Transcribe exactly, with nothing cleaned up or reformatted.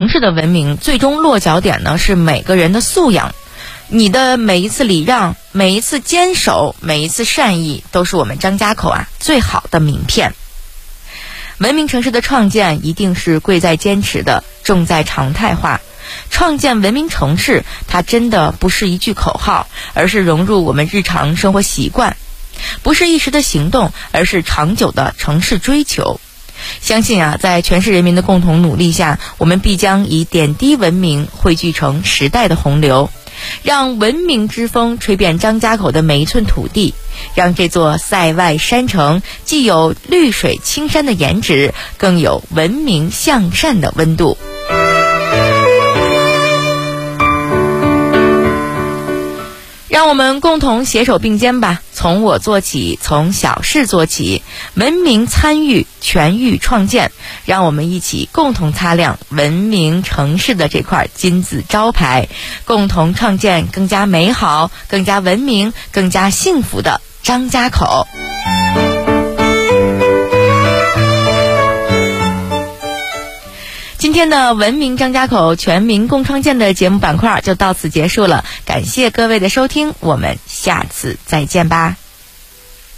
城市的文明最终落脚点呢是每个人的素养。你的每一次礼让，每一次坚守，每一次善意，都是我们张家口啊最好的名片。文明城市的创建一定是贵在坚持的，重在常态化。创建文明城市，它真的不是一句口号，而是融入我们日常生活习惯，不是一时的行动，而是长久的城市追求。相信啊，在全市人民的共同努力下，我们必将以点滴文明汇聚成时代的洪流，让文明之风吹遍张家口的每一寸土地，让这座塞外山城既有绿水青山的颜值，更有文明向善的温度。让我们共同携手并肩吧，从我做起，从小事做起，文明参与，全域创建，让我们一起共同擦亮文明城市的这块金字招牌，共同创建更加美好、更加文明、更加幸福的张家口。今天的文明张家口全民共创建的节目板块就到此结束了，感谢各位的收听，我们下次再见吧。